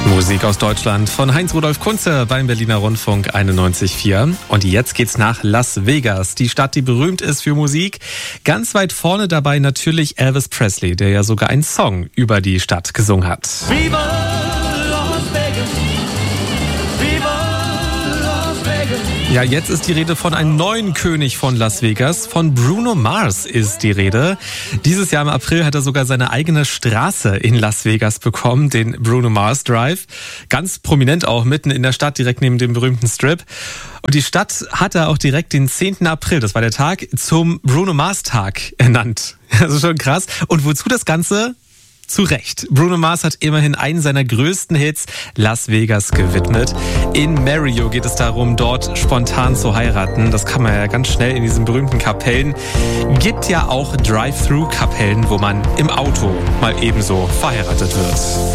Musik aus Deutschland von Heinz-Rudolf Kunze beim Berliner Rundfunk 91.4. Und jetzt geht's nach Las Vegas, die Stadt, die berühmt ist für Musik. Ganz weit vorne dabei natürlich Elvis Presley, der ja sogar einen Song über die Stadt gesungen hat. Viva Las Vegas, Viva Las Vegas. Ja, jetzt ist die Rede von einem neuen König von Las Vegas. Von Bruno Mars ist die Rede. Dieses Jahr im April hat er sogar seine eigene Straße in Las Vegas bekommen, den Bruno Mars Drive. Ganz prominent auch mitten in der Stadt, direkt neben dem berühmten Strip. Und die Stadt hat er auch direkt den 10. April, das war der Tag, zum Bruno Mars Tag ernannt. Also schon krass. Und wozu das Ganze? Zu Recht. Bruno Mars hat immerhin einen seiner größten Hits Las Vegas gewidmet. In Mario geht es darum, dort spontan zu heiraten. Das kann man ja ganz schnell in diesen berühmten Kapellen. Gibt ja auch Drive-Thru-Kapellen, wo man im Auto mal ebenso verheiratet wird.